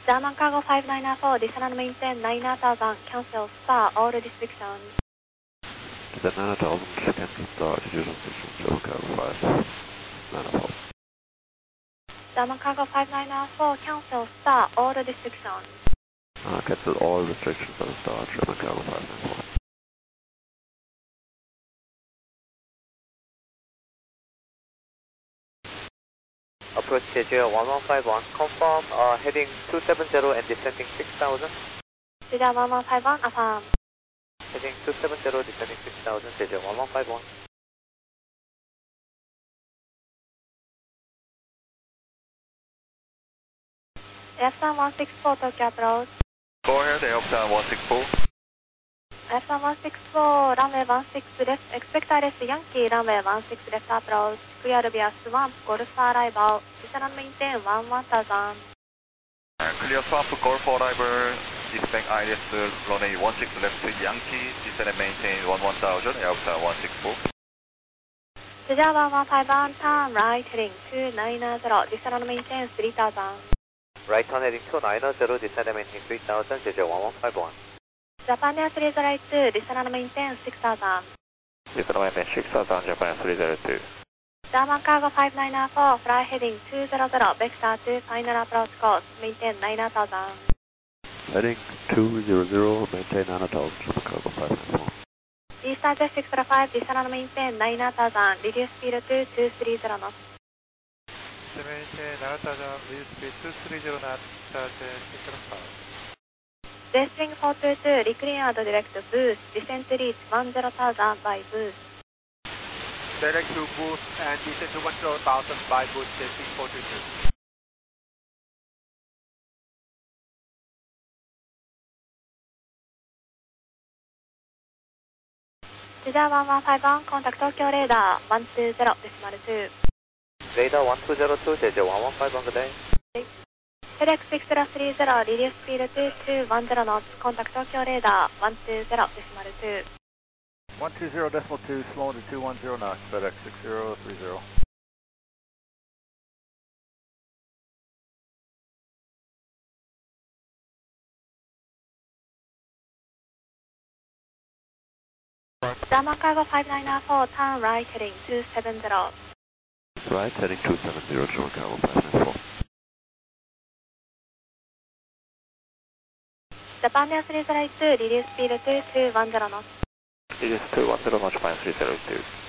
German Cargo 594, descend maintain 9000, cancel, star, all restrictions. Descend 9000, cancel, star, usual restrictions, German Cargo 594. German Cargo 594, cancel, star, all restrictions. Cancel all restrictions on star, German Cargo 594. Approach Jeju 1151, confirm heading 270 and descending 6000. Jeju 1151, affirm. Heading 270, descending 6000, Jeju 1151. F1 164, Tokyo approach. Go ahead, F1 164. F1 164, runway 16 left, expect ILS Yankee, runway 16 left approach, clear via swamp, Golf arrival, descend maintain 1000. Clear swamp, Golf arrival, expect ILS runway 16 left Yankee, descend and maintain 1000, F1 164. Jeju 1151, turn right heading 290, descend and maintain 3000. Right turn heading 290, descend and maintain 3000, Jeju 1151. Japan Air 302, descend and maintain 6000. Descend and maintain 6000, Japan Air 302. German Cargo 594, fly heading 200, vector to final approach course, maintain 9000. Heading 200, maintain 9000, German Cargo 594. Eastern Jet 605, descend and maintain 9000, reduce speed to 230 knots. Maintain 9000, reduce speed 230 knots, Jet 605. Jetstream 422, reclean and direct boost, descent to reach 10,000 by boost. Direct to boost and descend to 10,000 by boost, Jetstream 422. Jeju 1151, contact Tokyo radar 120.2. Radar 1202, Jeju 1151, good day. FedEx 6030, reduce speed to 210 knots, contact Tokyo radar 120.2. 120.2, slowing to 210 knots, FedEx 6030. German Cargo 594, turn right heading 270. Right, heading 270, German Cargo 594. Japan Air 302, reduce speed to 210 knots. Reduce 210 knots, Japan 302.